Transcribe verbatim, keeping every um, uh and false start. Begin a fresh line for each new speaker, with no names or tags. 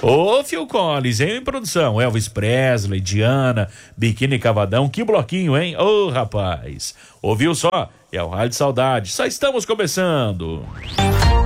Ô, Phil Collins, hein, em produção? Elvis Presley, Diana, Biquíni Cavadão, que bloquinho, hein? Ô, rapaz, ouviu só? É o Rádio Saudade, só estamos começando.